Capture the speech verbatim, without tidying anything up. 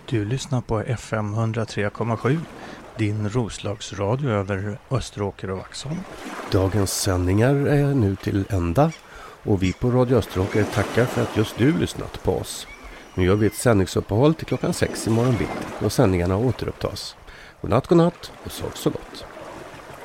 Du lyssnar på F M ett noll tre komma sju, din Roslagsradio över Österåker och Vaxholm. Dagens sändningar är nu till ända och vi på Radio Österåker tackar för att just du lyssnat på oss. Nu gör vi ett sändningsuppehåll till klockan sex imorgon bitti då sändningarna återupptas. Godnatt, godnatt och sov så gott.